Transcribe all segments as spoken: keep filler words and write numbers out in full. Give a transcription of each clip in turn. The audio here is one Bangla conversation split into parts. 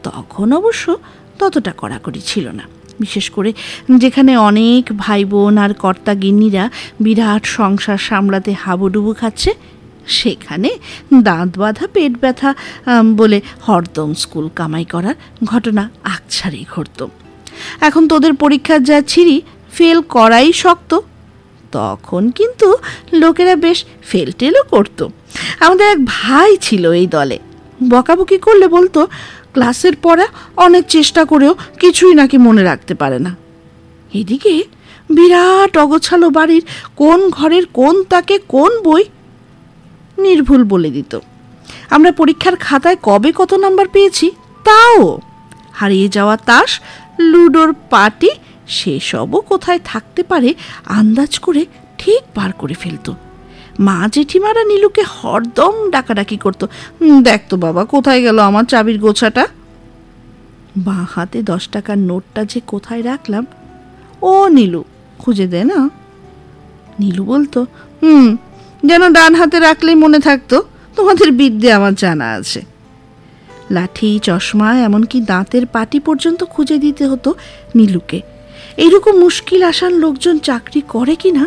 তখন অবশ্য ততটা কড়াকড়ি ছিল না, বিশেষ করে যেখানে অনেক ভাই বোন আর কর্তা গিন্নিরা বিরাট সংসার সামলাতে হাবুডুবু খাচ্ছে, সেখানে দাঁত বাঁধা পেট ব্যথা বলে হরদম স্কুল কামাই করার ঘটনা আকছাড়েই ঘটত। এখন তোদের পরীক্ষার যা ছিঁড়ি, ফেল করাই শক্ত। তখন কিন্তু লোকেরা বেশ ফেল টেলও করত। আমাদের এক ভাই ছিল এই দলে, বকাবকি করলে বলতো ক্লাসের পড়া অনেক চেষ্টা করেও কিছুই নাকি মনে রাখতে পারে না। এদিকে বিরাট অগোছালো বাড়ির কোন ঘরের কোন তাকে কোন বই নির্ভুল বলে দিত। আমরা পরীক্ষার খাতায় কবে কত নাম্বার পেয়েছি তাও, হারিয়ে যাওয়া তাস, লুডোর পাটি, সেসবও কোথায় থাকতে পারে আন্দাজ করে ঠিক বার করে ফেলত। মা জেঠিমারা নীলুকে হরদম ডাকাডাকি করতো, দেখতো বাবা কোথায় গেল আমার চাবির গোছাটা। বাঁ হাতে দশ টাকার নোটটা যে কোথায় রাখলাম, ও নীলু খুঁজে দে না। নীলু বলতো, হুম যেন ডান হাতে রাখলেই মনে থাকতো, তোমাদের বিদ্যে আমার জানা আছে। লাঠি, চশমা, এমনকি দাঁতের পাটি পর্যন্ত খুঁজে দিতে হতো নীলুকে। এইরকম মুশকিল আসার লোকজন চাকরি করে কিনা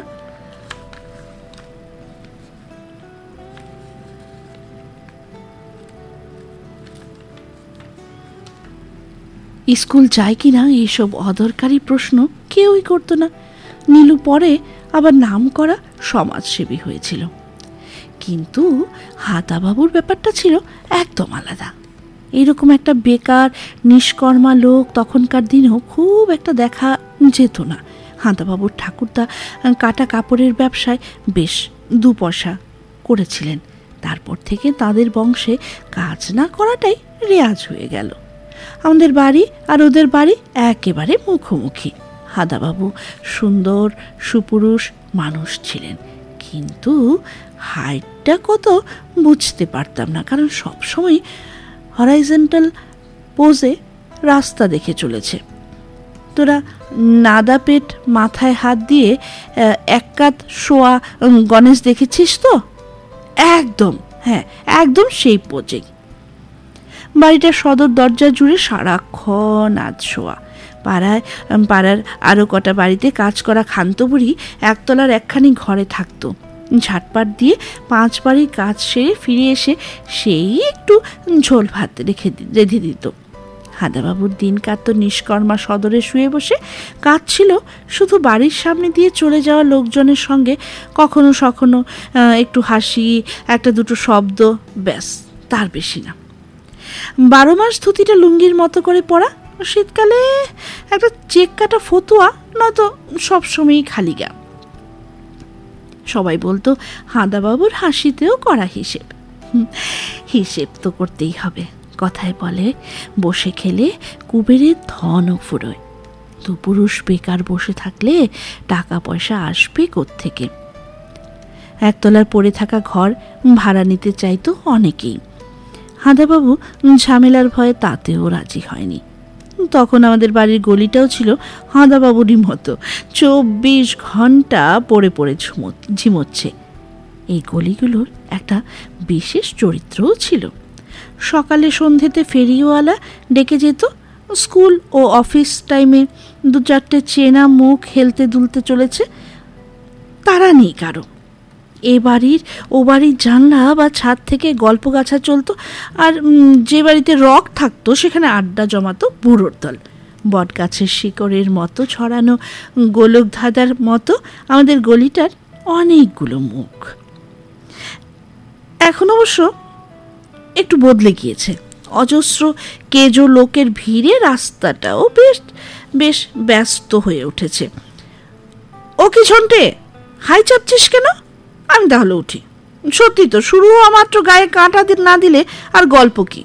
স্কুল যায় কিনা এইসব অদরকারি প্রশ্ন কেউই করতো না। নীলু পরে আবার নাম করা সমাজসেবী হয়েছিল, কিন্তু হাতাবাবুর ব্যাপারটা ছিল একদম আলাদা। এইরকম একটা বেকার নিষ্কর্মা লোক তখনকার দিনেও খুব একটা দেখা যেত না। হাতাবাবুর ঠাকুরদা কাটা কাপড়ের ব্যবসায় বেশ দু পয়সা করেছিলেন, তারপর থেকে তাদের বংশে কাজ না করাটাই রেয়াজ হয়ে গেল। আমাদের বাড়ি আর ওদের বাড়ি একেবারে মুখোমুখি। হাদাবাবু সুন্দর সুপুরুষ মানুষ ছিলেন, কিন্তু হাইটটা কত বুঝতে পারতাম না, কারণ সবসময় হরাইজন্টাল পোজে রাস্তা দেখে চলেছে। তোরা নাদা পেট মাথায় হাত দিয়ে এক কাত শোয়া গণেশ দেখেছিস তো? একদম, হ্যাঁ একদম সেই পোজে। বাড়িটার সদর দরজা জুড়ে সারাক্ষণ আজ শোয়া। পাড়ায় পাড়ার আরও কটা বাড়িতে কাজ করা খান্ত বুড়ি একতলার একখানি ঘরে থাকতো। ঝাটপাট দিয়ে পাঁচ বাড়ির কাজ সেরে ফিরে এসে সেই একটু ঝোল ভাত রেখে রেঁধে দিত। হাদাবাবুর দিন কাটতো নিষ্কর্মা সদরে শুয়ে বসে। কাজ ছিল শুধু বাড়ির সামনে দিয়ে চলে যাওয়া লোকজনের সঙ্গে কখনো সখনো একটু হাসি, একটা দুটো শব্দ, ব্যাস, তার বেশি না। বারো মাস ধুতিটা লুঙ্গির মতো করে পরা, শীতকালে একটা চেক কাটা ফতুয়া, নয়তো সবসময়ই খালি গা। সবাই বলতো হাদাবাবুর হাসিতেও করা হিসেব। হিসেব তো করতেই হবে, কথায় বলে বসে খেলে কুবেরের ধনও ফুরোয়। দুপুরুষ বেকার বসে থাকলে টাকা পয়সা আসবে কোত্থেকে? একতলার পড়ে থাকা ঘর ভাড়া নিতে চাইতো অনেকেই। হাদাবাবু ঝামেলার ভয়ে তাতেও রাজি হয়নি। তখন আমাদের বাড়ির গলিটাও ছিল হাদাবাবুরই মতো, চব্বিশ ঘন্টা পড়ে পড়ে ঝিমোচ্ছে। এই গলিগুলোর একটা বিশেষ চরিত্রও ছিল। সকালে সন্ধ্যেতে ফেরিওয়ালা ডেকে যেত। স্কুল ও অফিস টাইমে দু চারটে চেনা মুখ হেলতে দুলতে চলেছে, তারা নেই কারো। এ বাড়ির ও বাড়ির জানলা বা ছাদ থেকে গল্প গাছা চলতো, আর যে বাড়িতে রক থাকতো সেখানে আড্ডা জমাতো বুড়োর দল। বট গাছের শিকড়ের মতো ছড়ানো গোলক ধাঁধার মতো আমাদের গলিটার অনেকগুলো মুখ। এখন অবশ্য একটু বদলে গিয়েছে। অজস্র কেজো লোকের ভিড়ে রাস্তাটাও বেশ বেশ ব্যস্ত হয়ে উঠেছে। ও কি ঝন্টে, হাই চাপছিস কেন? আমি তাহলে উঠি। সত্যি তো, শুরু হওয়া মাত্র গায়ে কাঁটা না দিলে আর গল্প কি?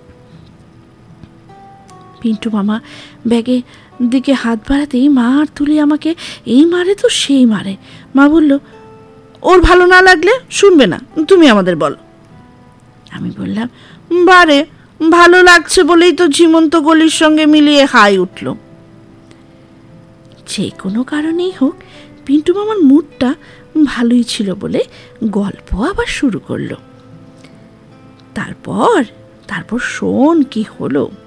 পিন্টু মামা ব্যাগে দিকে হাত বাড়াতেই মা আর তুলে আমাকে এই মারে তো সেই মারে। মা বলল, ওর ভালো না লাগলে শুনবে না, তুমি আমাদের বলো। আমি বললাম, বারে ভালো লাগছে বলেই তো ঝিমন্ত গলির সঙ্গে মিলিয়ে হাই উঠল। যে কোনো কারণেই হোক, পিন্টু মামার মুডটা ভালোই ছিল বলে গল্প আবার শুরু করলো। তারপর তারপর শোন কি হলো।